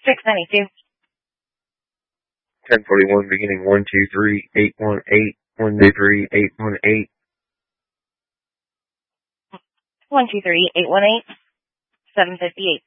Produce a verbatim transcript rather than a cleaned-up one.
six ninety-two. ten forty-one beginning one two three eight one eight one two three eight one eight. one two three eight one eight seven fifty-eight.